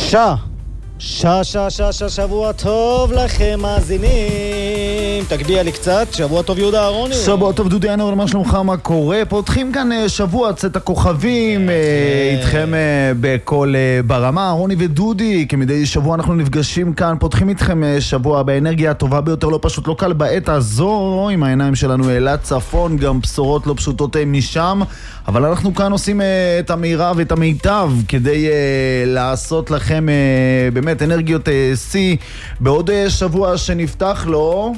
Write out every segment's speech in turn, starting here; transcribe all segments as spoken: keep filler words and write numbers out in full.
שעה, שעה, שעה, שעה, שעה, שבוע טוב לכם מאזינים. תגביה לי קצת, שבוע טוב יהודה אהרוני. שבוע טוב דודי אנור, מה שלומך, מה קורה? פותחים כאן שבוע צאת הכוכבים, איתכם בכל ברמה, אהרוני ודודי, כמדי שבוע אנחנו נפגשים כאן, פותחים איתכם שבוע באנרגיה הטובה ביותר, לא פשוט, לא קל בעת הזו, עם העיניים שלנו אל הצפון, גם בשורות לא פשוטות משם, אבל אנחנו כאן עושים את המהירה ואת המיטב כדי לעשות לכם באמת אנרגיות C בעוד שבוע שנפתח לו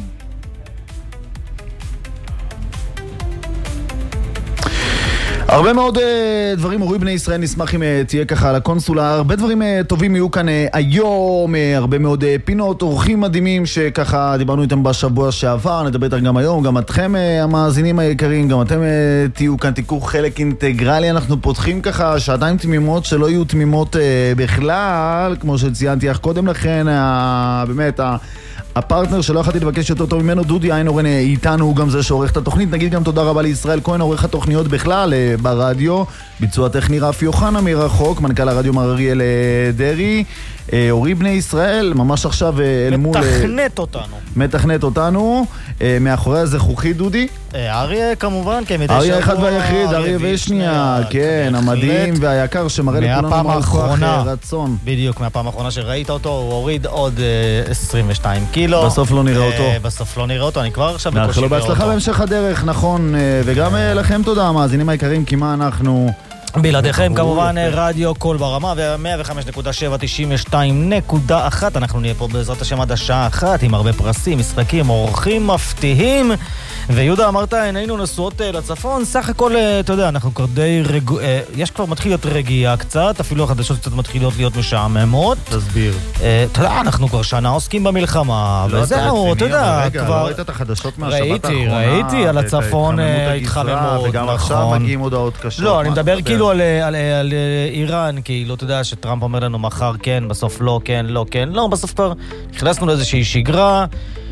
הרבה מאוד uh, דברים. אורי בני ישראל, נשמח אם uh, תהיה ככה על הקונסולה. הרבה דברים uh, טובים יהיו כאן uh, היום, uh, הרבה מאוד uh, פינות, אורחים מדהימים שככה דיברנו איתם בשבוע שעבר, נדבר איתם גם היום, גם אתכם uh, המאזינים היקרים, גם אתם uh, תהיו כאן, תיקחו חלק אינטגרלי. אנחנו פותחים ככה שעתיים תמימות שלא יהיו תמימות uh, בכלל, כמו שציינתי אך קודם לכן, uh, באמת ה... הפרטנר שלא יכולתי לבקש יותר טוב ממנו, דודי איינורן איתנו, הוא גם זה שעורך את התוכנית. נגיד גם תודה רבה לישראל כהן, עורך התוכניות בכלל ברדיו, ביצוע טכני רפי יוחנה מרחוק, מנכ"ל הרדיו מר אריאל דרי. אורי בני ישראל ממש עכשיו אל מול מתכנת אותנו מתכנת אותנו מאחורי הזכוכית דודי אריה כמובן, אריה אחד והיחיד, אריה ושנייה, כן, המדהים והיקר שמראה לכולנו מה כוח רצון. בדיוק, מהפעם האחרונה שראית אותו הוא הוריד עוד עשרים ושתיים קילו, בסוף לא נראה אותו בסוף לא נראה אותו, אני כבר עכשיו בקושי נראה אותו. בהצלחה בהמשך הדרך, נכון, וגם לכם תודה המאזינים היקרים, כי מה אנחנו בלעדיכם כמובן רדיו קול ברמה ו-מאה וחמש נקודה שבע, תשעים ושתיים נקודה אחת. אנחנו נהיה פה בעזרת השם עד השעה אחת עם הרבה פרסים, משחקים, אורחים מפתיעים. ויהודה, אמרת, היינו נשואות לצפון, סך הכל, אתה יודע, אנחנו כבר די רגוע, יש כבר מתחיל להיות רגיעה קצת, אפילו החדשות קצת מתחילות להיות משעממות. תסביר. אתה יודע, אנחנו כבר שנה עוסקים במלחמה, וזהו, אתה יודע, כבר... לא ראית את החדשות מהשבת האחרונה? ראיתי, ראיתי, על הצפון התחממות, וגם עכשיו מגיעים הודעות קשות. לא, אני מדבר כאילו על איראן, כאילו, אתה יודע, שטראמפ אומר לנו מחר כן, בסוף לא, כן, לא, כן, לא, בסוף כבר נכנסנו לאיזושהי שגרה,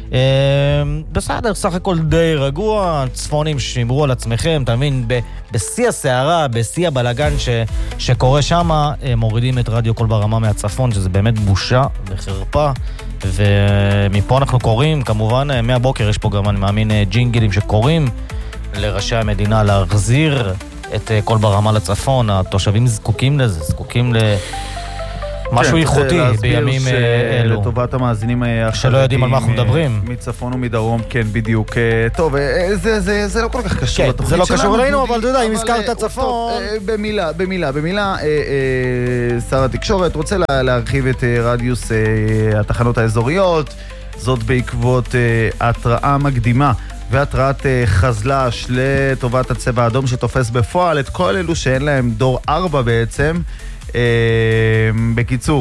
בסדר, סך הכל די רגוע, צפונים שימרו על עצמכם, אתה מבין, בשיא הסערה, בשיא הבלגן שקורה שם, מורידים את רדיו קול ברמה מהצפון, שזה באמת בושה וחרפה, ומפה אנחנו קוראים, כמובן, מהבוקר יש פה גם, אני מאמין, ג'ינגלים שקוראים לראשי המדינה להחזיר את קול ברמה לצפון. התושבים זקוקים לזה, זקוקים ל... משהו איכותי בימים אלו. לטובת המאזינים שלא יודעים על מה אנחנו מדברים. מצפון ומדרום, כן, בדיוק. טוב, זה לא כל כך קשור לתוכנית שלנו. זה לא קשור אלינו, אבל אתה יודע, אם הזכרת הזכרת צפון... במילה, במילה, במילה, שר התקשורת רוצה להרחיב את רדיוס התחנות האזוריות, זאת בעקבות התראה מקדימה והתראת חזלש לטובת הצבע האדום שתופס בפועל את כל אלו שאין להם דור ארבע בעצם. בקיצור,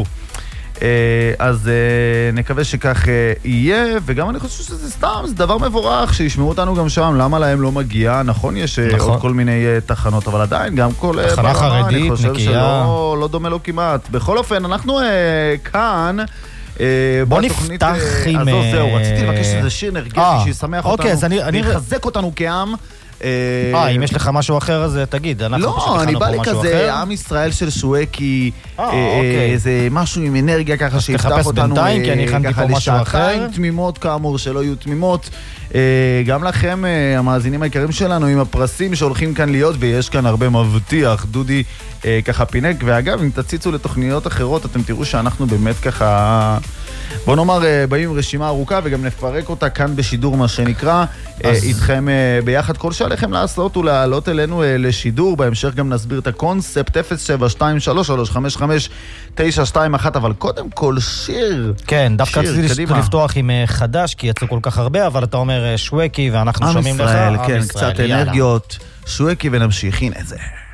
אז נקווה שכך יהיה, וגם אני חושב שזה סתם, זה דבר מבורך שישמעו אותנו גם שם, למה להם לא מגיע, נכון, יש עוד כל מיני תחנות, אבל עדיין גם כל תחנה חרדית, אני חושב שלא דומה לו כמעט. בכל אופן, אנחנו כאן בוא נפתח עם... אז זהו, רציתי לבקש איזה שיר נרגשי שישמח אותנו ויחזק אותנו כעם. אה, אם יש לך משהו אחר אז תגיד. לא, אני בא לי כזה עם ישראל של שואקי, זה משהו עם אנרגיה ככה שיפתח אותנו ככה לשעתיים תמימות כאמור, שלא יהיו תמימות. גם לכם המאזינים העיקרים שלנו עם הפרסים שהולכים כאן להיות, ויש כאן הרבה מבטיח, דודי ככה פינק, ואגב אם תציצו לתוכניות אחרות אתם תראו שאנחנו באמת ככה, בוא נאמר, באים עם רשימה ארוכה וגם נפרק אותה כאן בשידור מה שנקרא, איתכם ביחד. כל שעליכם לעשות הוא לעלות אלינו לשידור, בהמשך גם נסביר את הקונספט אפס שבע שתיים שלוש שלוש חמש חמש תשע שתיים אחת, אבל קודם כל שיר. כן, דווקא רציתי לפתוח עם חדש כי יצאו כל כך הרבה, אבל אתה אומר שווקי ואנחנו שומעים לך. עם ישראל, כן, קצת אנרגיות, שווקי ונמשיך, הנה זה.